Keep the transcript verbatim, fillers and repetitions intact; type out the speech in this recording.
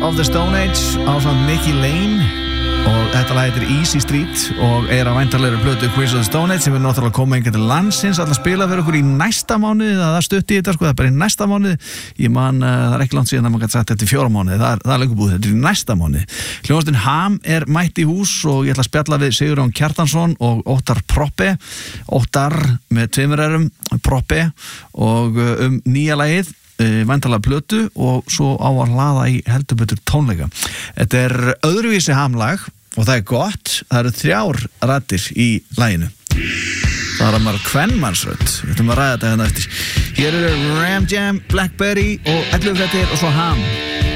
of the Stone Age ásamt Nicky Lane og þetta lag heitir Easy Street og er á væntanlegri plötu Queens of the Stone Age sem er náttúrulega komið einhvern til landsins alltaf spila fyrir okkur í næsta mánuði það er stutt í þetta sko, það er bara í næsta mánuði ég man, uh, það er ekki langt síðan að maður gæti sagt þetta í fjóra mánuði, það er, það er lengur búið þetta er í næsta mánuði. Hljómsveitin Ham er mætt í hús og ég ætla að spjalla við Sigurjón Kjartansson og Óttar Proppe Óttar með tveimur erum Proppe og uh, um nýja lagið væntanlega plötu og svo á að hlaða í heldur betur tónleika. Þetta er öðruvísi hamlag og það er gott, það eru þrjár raddir í laginu. Það er að maður kvenmannsrödd, við ætlum að ræða þetta hérna eftir. Hér eru Ram Jam, Blackberry og ellefu fréttir og svo Ham.